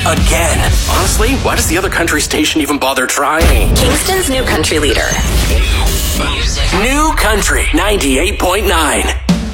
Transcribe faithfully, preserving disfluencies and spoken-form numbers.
again. Honestly, why does the other country station even bother trying? Kingston's new country leader. New Country ninety-eight point nine.